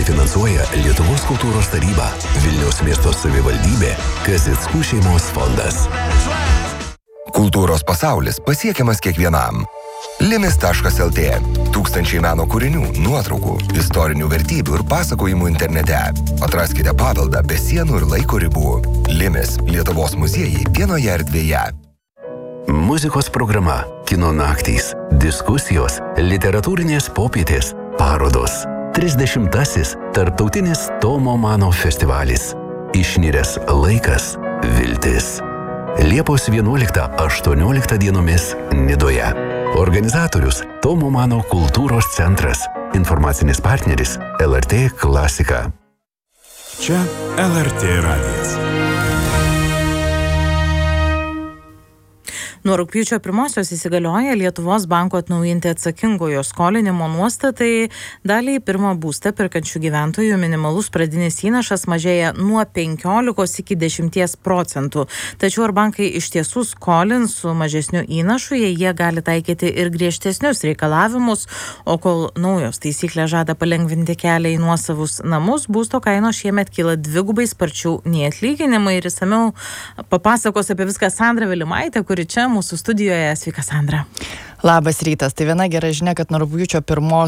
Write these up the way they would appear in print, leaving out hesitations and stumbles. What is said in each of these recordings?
finansuoja Lietuvos kultūros taryba, Vilniaus miesto savivaldybė, Kazickų šeimos fondas. Kultūros pasaulis pasiekiamas kiekvienam. Limis.lt. Tūkstančiai meno kūrinių, nuotraukų, istorinių vertybių ir pasakojimų internete. Atraskite paveldą be sienų ir laiko ribų. Limis. Lietuvos muziejai vienoje erdvėje. Muzikos programa, kino naktys, diskusijos, literatūrinės popietės, parodos. 30-asis Tarptautinis Tomo Mano festivalis. Išniręs laikas, viltis. Liepos 11-18 dienomis Nidoje. Organizatorius Tomo Mano kultūros centras. Informacinis partneris LRT Klasika. Čia LRT radijas. Nuo rugpjūčio 1 įsigalioja Lietuvos banko atnaujinti atsakingojo skolinimo nuostatai. Daliai pirmą būstą perkančių gyventojų minimalus pradinis įnašas mažėja nuo 15 iki 10%. Tačiau ar bankai iš tiesų skolins su mažesniu įnašu, jei jie gali taikyti ir griežtesnius reikalavimus, o kol naujos taisyklės žada palengvinti kelią į nuosavus namus, būsto kainos šiemet kyla dvigubai sparčiau nei atlyginimai. Ir išsamiau papasakos apie viską Sandra Vilimaitė, kuri čia mūsų studijoje. Sveika, Sandra. Labas rytas. Tai viena gera žinia, kad nuo rugpjūčio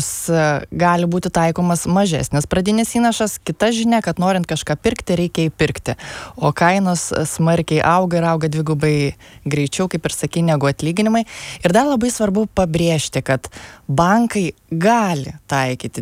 1 gali būti taikomas mažesnis pradinis įnašas. Kita žinia, kad norint kažką pirkti, reikia įpirkti. O kainos smarkiai auga ir auga dvigubai greičiau, kaip ir sakė, negu atlyginimai. Ir dar labai svarbu pabrėžti, kad bankai gali taikyti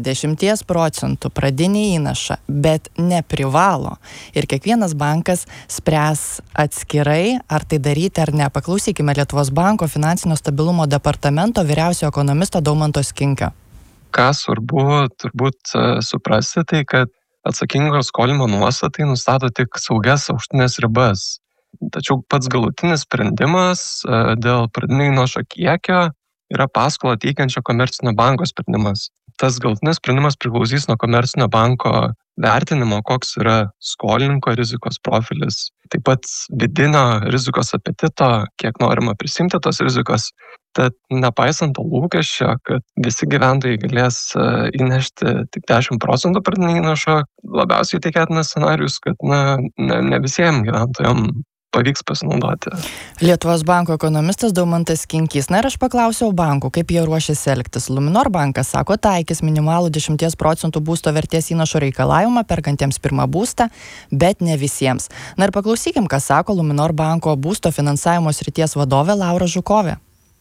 10% pradinį įnašą, bet neprivalo. Ir kiekvienas bankas spręs atskirai, ar tai daryti ar ne. Paklausykime Lietuvos banko finansinio stabilumo departamento vyriausio ekonomisto Daumanto Skinkio. Ką svarbu turbūt suprasti, tai kad atsakingo skolinimo nuostatai nustato tik saugias aukštinės ribas. Tačiau pats galutinis sprendimas dėl pradinio įnašo kiekio yra paskolą teikiančio komercinio banko sprendimas. Tas galutinis sprendimas priklausys nuo komercinio banko vertinimo, koks yra skolininko rizikos profilis. Taip pat vidinio rizikos apetito, kiek norima prisimti tos rizikos. Tad nepaisant to lūkesčio, kad visi gyventojai galės įnešti tik 10% pradinio įnašo, labiausiai tikėtinas scenarijus, kad ne visiems gyventojams pavyks pasinaudoti. Lietuvos banko ekonomistas Daumantas Skinkys. Ir aš paklausiau bankų, kaip jie ruošiasi elgtis. Luminor bankas sako, taikys minimalų 10% būsto vertės įnašo reikalavimą perkantiems pirmą būstą, bet ne visiems. Ir paklausykim, ką sako Luminor banko būsto finansavimo srities vadovė Laura Žukovė.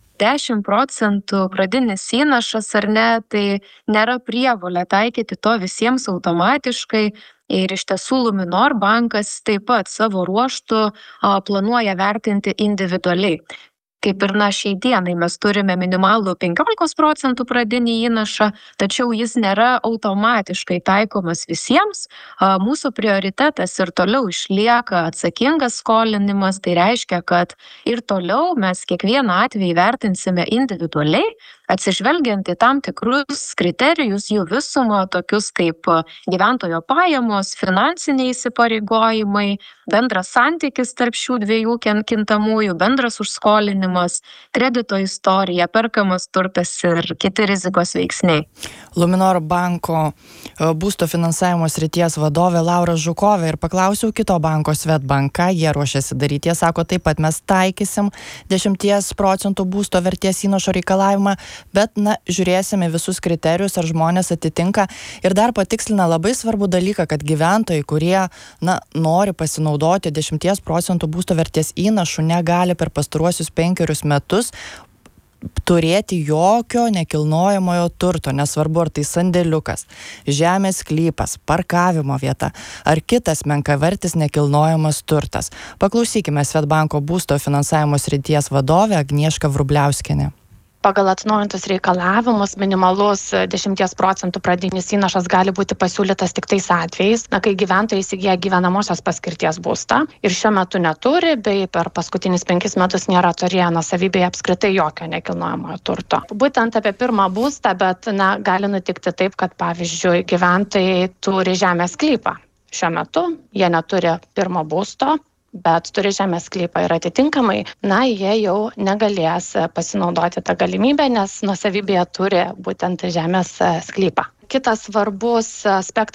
10% pradinis įnašas ar ne, tai nėra prievolė taikyti to visiems automatiškai. Ir iš tiesų Luminor bankas taip pat savo ruožtu planuoja vertinti individualiai. Kaip ir šiai dienai mes turime minimalų 15% pradinį įnašą, tačiau jis nėra automatiškai taikomas visiems. Mūsų prioritetas ir toliau išlieka atsakingas skolinimas, tai reiškia, kad ir toliau mes kiekvieną atvejį vertinsime individualiai, atsižvelgiant į tam tikrus kriterijus, jų visumą, tokius kaip gyventojo pajamos, finansiniai įsipareigojimai, bendras santykis tarp šių dviejų kintamųjų, bendras užskolinimas, kredito istorija, perkamas turtas ir kiti rizikos veiksniai. Luminor banko būsto finansavimo srities vadovė Laura Žukovė. Ir paklausiau kito banko Swedbank, ką jie ruošiasi daryti. Jie sako, taip pat mes taikysim 10% būsto vertės įnašo reikalavimą, bet žiūrėsime visus kriterijus, ar žmonės atitinka. Ir dar patikslina labai svarbų dalyką, kad gyventojai, kurie nori pasinaudoti 10% būsto vertės įnašų, negali per pastaruosius 5 metus turėti jokio nekilnojamojo turto, nesvarbu ar tai sandėliukas, žemės sklypas, parkavimo vieta ar kitas menkavertis nekilnojamas turtas. Paklausykime Swedbanko būsto finansavimo srities vadovę Agniešką Vrubliauskienę. Pagal atnaujintus reikalavimus minimalus 10% pradinis įnašas gali būti pasiūlytas tik tais atvejais, kai gyventojai įsigyja gyvenamosios paskirties būstą ir šiuo metu neturi, bei per paskutinius 5 metus nėra turėję nuosavybėje apskritai jokio nekilnojamojo turto. Būtent apie pirmą būstą, bet gali nutikti taip, kad pavyzdžiui gyventojai turi žemės sklypą. Šiuo metu jie neturi pirmo būsto, bet turi žemės sklypą ir atitinkamai, jie jau negalės pasinaudoti tą galimybę, nes nuosavybėje turi būtent žemės sklypą. Kitas svarbus aspektas